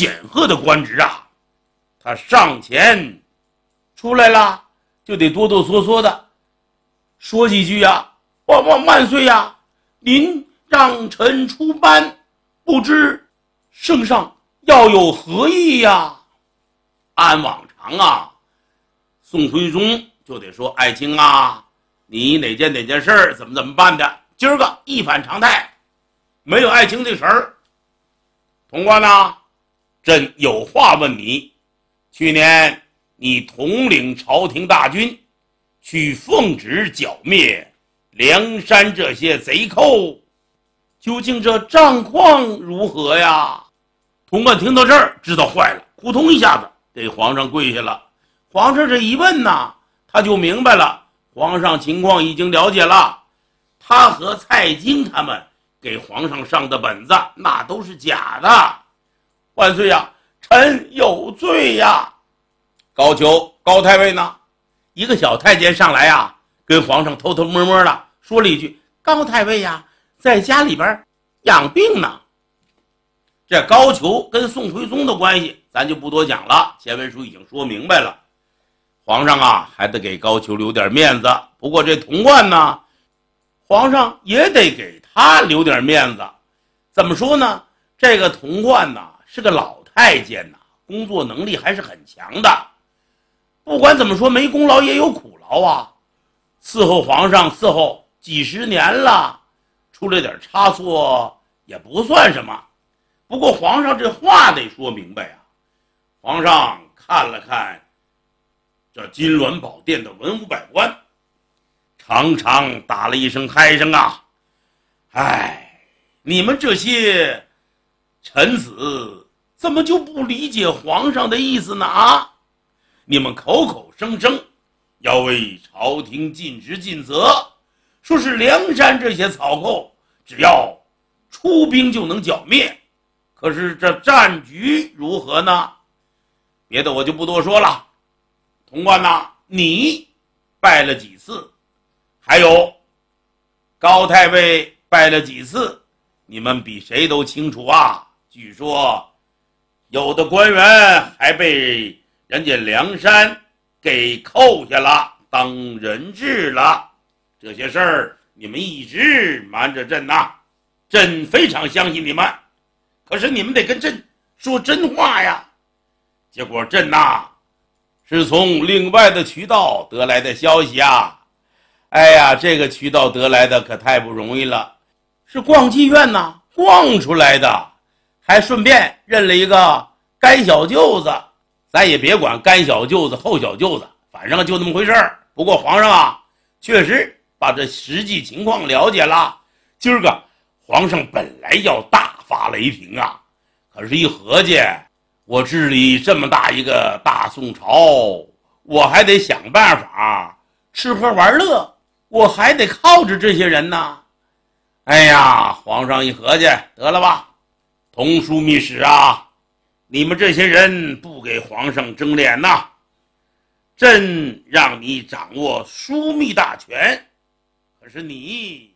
显赫的官职啊。他上前出来了，就得哆哆嗦嗦的说几句呀，万岁呀，您让臣出班，不知圣上要有何意呀？按往常啊，宋徽宗就得说，爱卿啊，你哪件事儿怎么办的，今儿个一反常态，没有爱卿这事儿。潼关呐，朕有话问你，去年你统领朝廷大军去奉旨剿灭梁山这些贼寇，究竟这战况如何呀？潼关听到这儿知道坏了，扑通一下子给皇上跪下了。皇上这一问呐，他就明白了，皇上情况已经了解了，他和蔡京他们给皇上上的本子那都是假的。万岁呀，臣有罪呀！高太尉呢，一个小太监上来呀，跟皇上偷偷摸摸的说了一句，高太尉呀，在家里边养病呢。这高俅跟宋徽宗的关系咱就不多讲了，前文书已经说明白了。皇上啊，还得给高俅留点面子，不过这潼关呢，皇上也得给他留点面子。怎么说呢，这个潼关呢是个老太监呐，工作能力还是很强的。不管怎么说，没功劳也有苦劳啊，伺候皇上伺候几十年了，出了点差错也不算什么。不过皇上这话得说明白啊。皇上看了看这金銮宝殿的文武百官，长长打了一声嗨声啊，哎，你们这些臣子怎么就不理解皇上的意思呢？啊，你们口口声声要为朝廷尽职尽责，说是梁山这些草寇只要出兵就能剿灭，可是这战局如何呢？别的我就不多说了。潼关呐，你拜了几次？还有高太尉拜了几次？你们比谁都清楚啊。据说有的官员还被人家梁山给扣下了，当人质了。这些事儿你们一直瞒着朕呐，朕非常相信你们，可是你们得跟朕说真话呀。结果朕呐，是从另外的渠道得来的消息啊。哎呀，这个渠道得来的可太不容易了，是逛妓院呐，逛出来的，还顺便认了一个干小舅子。咱也别管干小舅子后小舅子，反正就那么回事儿。不过皇上啊，确实把这实际情况了解了。今儿个皇上本来要大发雷霆啊，可是一合计，我治理这么大一个大宋朝，我还得想办法吃喝玩乐，我还得靠着这些人呢。哎呀，皇上一合计，得了吧，同枢密使啊，你们这些人不给皇上争脸呐，朕让你掌握枢密大权，可是你……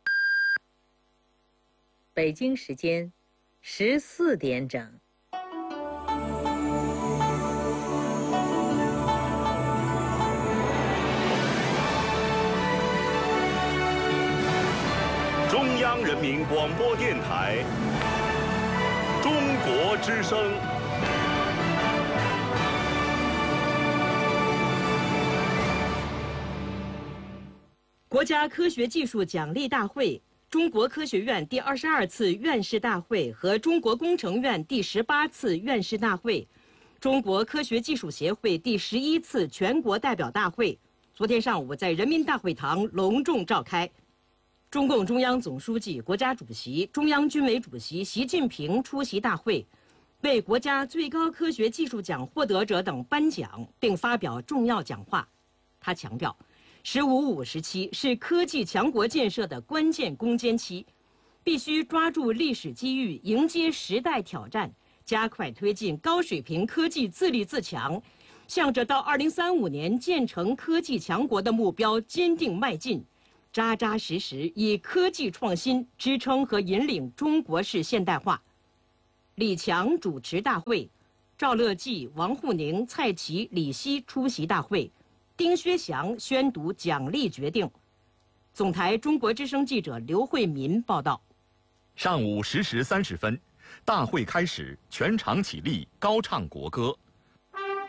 北京时间14点整。 中央人民广播电台中国之声。 国家科学技术奖励大会、中国科学院第22次院士大会和中国工程院第18次院士大会、中国科学技术协会第11次全国代表大会昨天上午在人民大会堂隆重召开。中共中央总书记、国家主席、中央军委主席习近平出席大会，为国家最高科学技术奖获得者等颁奖，并发表重要讲话。他强调，“15+5”时期是科技强国建设的关键攻坚期，必须抓住历史机遇，迎接时代挑战，加快推进高水平科技自立自强，向着到2035年建成科技强国的目标坚定迈进，扎扎实实以科技创新支撑和引领中国式现代化。 李强主持大会，赵乐际、王沪宁、蔡奇、李希出席大会，丁薛祥宣读奖励决定。总台中国之声记者刘慧民报道。 上午10时30分，大会开始，全场起立，高唱国歌。